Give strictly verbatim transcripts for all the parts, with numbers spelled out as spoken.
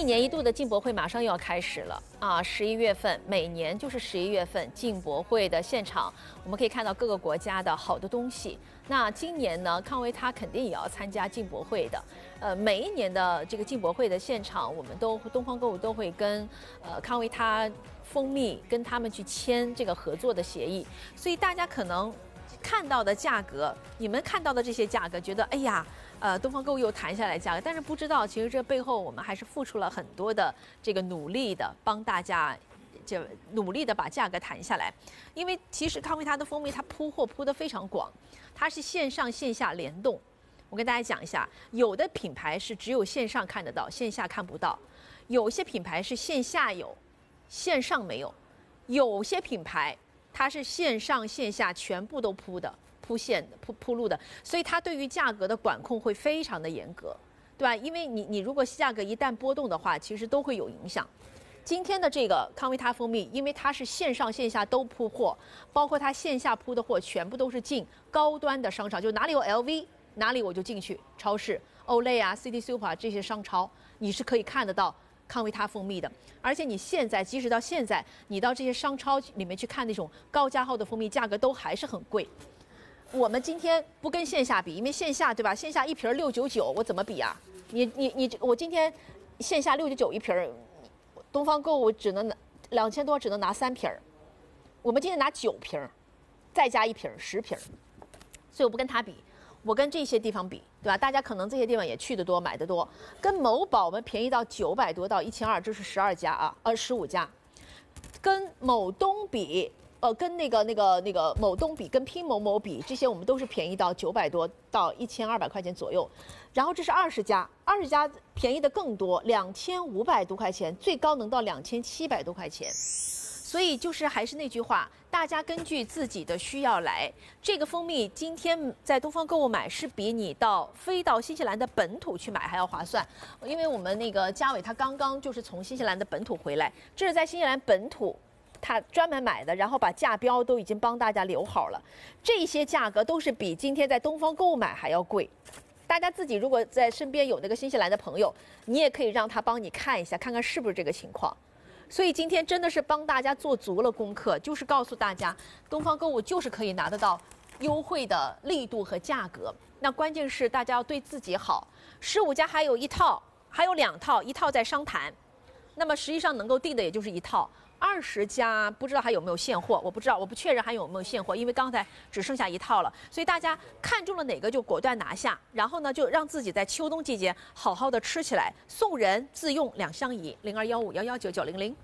一年一度的进博会马上又要开始了啊！十一月份，每年就是十一月份进博会的现场，我们可以看到各个国家的好的东西。那今年呢，康维他肯定也要参加进博会的。呃，每一年的这个进博会的现场，我们都东方购物都会跟呃康维他蜂蜜跟他们去签这个合作的协议，所以大家可能看到的价格，你们看到的这些价格，觉得哎呀。呃，东方购物又谈下来价格，但是不知道，其实这背后我们还是付出了很多的这个努力的，帮大家就努力的把价格谈下来。因为其实康维他的蜂蜜它铺货铺得非常广，它是线上线下联动。我跟大家讲一下，有的品牌是只有线上看得到，线下看不到；有些品牌是线下有，线上没有；有些品牌它是线上线下全部都铺的。铺线的铺铺路的，所以它对于价格的管控会非常的严格，对吧？因为你你如果价格一旦波动的话，其实都会有影响。今天的这个康维他蜂蜜，因为它是线上线下都铺货，包括它线下铺的货全部都是进高端的商场，就哪里有 L V 哪里我就进去，超市、Olay 啊、City Super 这些商超，你是可以看得到康维他蜂蜜的。而且你现在即使到现在，你到这些商超里面去看那种高价号的蜂蜜，价格都还是很贵。我们今天不跟线下比，因为线下对吧？线下一瓶六九九，我怎么比啊？你你你，我今天线下六九九一瓶，东方购物只能拿两千多，只能拿三瓶。我们今天拿九瓶，再加一瓶，十瓶。所以我不跟他比，我跟这些地方比，对吧？大家可能这些地方也去得多，买得多。跟某宝我们便宜到九百多到一千二，这是十二家啊，呃十五家。跟某东比。呃，跟那个、那个、那个某东比，跟拼某某比，这些我们都是便宜到九百多到一千二百块钱左右。然后这是二十家，二十家便宜的更多，两千五百多块钱，最高能到两千七百多块钱。所以就是还是那句话，大家根据自己的需要来。这个蜂蜜今天在东方购物买是比你到飞到新西兰的本土去买还要划算，因为我们那个嘉伟他刚刚就是从新西兰的本土回来，这是在新西兰本土。他专门买的，然后把价标都已经帮大家留好了，这些价格都是比今天在东方购物买还要贵。大家自己如果在身边有那个新西兰的朋友，你也可以让他帮你看一下，看看是不是这个情况。所以今天真的是帮大家做足了功课，就是告诉大家，东方购物就是可以拿得到优惠的力度和价格。那关键是大家要对自己好。十五家还有一套，还有两套，一套在商谈，那么实际上能够订的也就是一套。二十家不知道还有没有现货，我不知道，我不确认还有没有现货，因为刚才只剩下一套了，所以大家看中了哪个就果断拿下，然后呢就让自己在秋冬季节好好的吃起来，送人自用两相宜，零二幺五幺幺九九零零。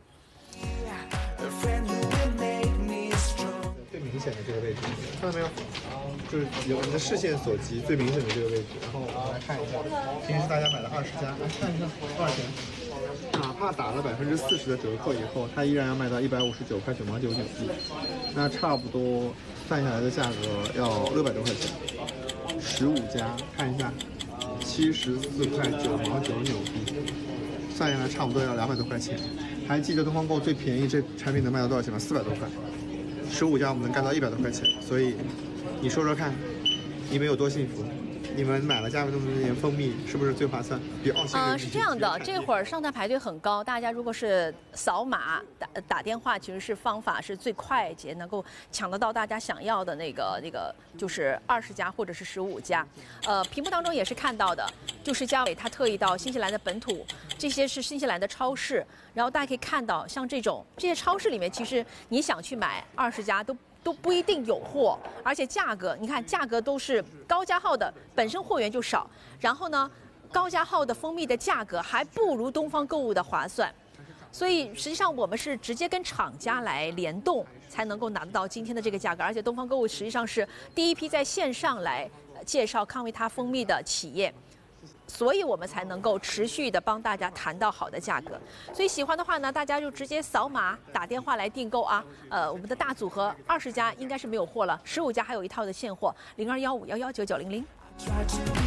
最明显的这个位置，看到没有？就是有你的视线所及最明显的这个位置，然后我们来看一下，平时大家买了二十家，来看一下多少钱。哪怕打了百分之四十的折扣以后，它依然要卖到一百五十九块九毛九纽币，那差不多算下来的价格要六百多块钱。十五家看一下，七十四块九毛九纽币，算下来差不多要两百多块钱。还记得东方购最便宜这产品能卖到多少钱吗？四百多块。十五家我们能干到一百多块钱，所以你说说看，你们有多幸福？你们买了嘉伟那么多年蜂蜜，是不是最划算？比澳新人民是这样的，这会儿上台排队很高，大家如果是扫码打打电话，其实是方法是最快捷，能够抢得到大家想要的那个那个，就是二十家或者是十五家。呃，屏幕当中也是看到的，就是嘉伟他特意到新西兰的本土，这些是新西兰的超市，然后大家可以看到，像这种这些超市里面，其实你想去买二十家都。都不一定有货，而且价格，你看价格都是高价号的，本身货源就少，然后呢，高价号的蜂蜜的价格还不如东方购物的划算，所以实际上我们是直接跟厂家来联动，才能够拿得到今天的这个价格，而且东方购物实际上是第一批在线上来介绍康维他蜂蜜的企业。所以我们才能够持续的帮大家谈到好的价格，所以喜欢的话呢，大家就直接扫码打电话来订购啊。呃，我们的大组合二十家应该是没有货了，十五家还有一套的现货，零二幺五幺幺九九零零。